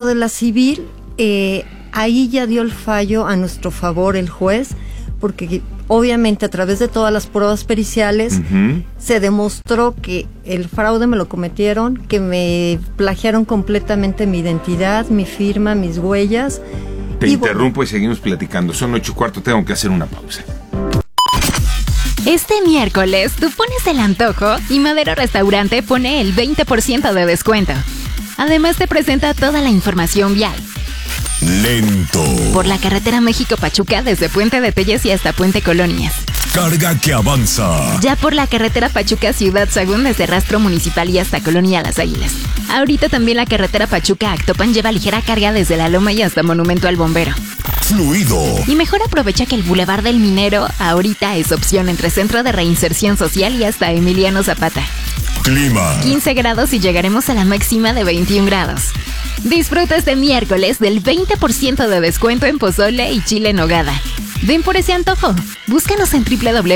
de la civil, ahí ya dio el fallo a nuestro favor el juez, porque obviamente a través de todas las pruebas periciales se demostró que el fraude me lo cometieron, que me plagiaron completamente mi identidad, mi firma, mis huellas. Te interrumpo y seguimos platicando. Son 8:15, tengo que hacer una pausa. Este miércoles tú pones el antojo y Madero Restaurante pone el 20% de descuento. Además te presenta toda la información vial. Lento. Por la carretera México-Pachuca desde Puente de Telles y hasta Puente Colonias. Carga que avanza. Ya por la carretera Pachuca-Ciudad Sagún desde Rastro Municipal y hasta Colonia Las Águilas. Ahorita también la carretera Pachuca-Actopan lleva ligera carga desde La Loma y hasta Monumento al Bombero. Fluido. Y mejor aprovecha que el Boulevard del Minero ahorita es opción entre Centro de Reinserción Social y hasta Emiliano Zapata. Clima. 15 grados y llegaremos a la máxima de 21 grados. Disfruta este miércoles del 20% de descuento en pozole y chile en nogada. Ven por ese antojo. Búscanos en www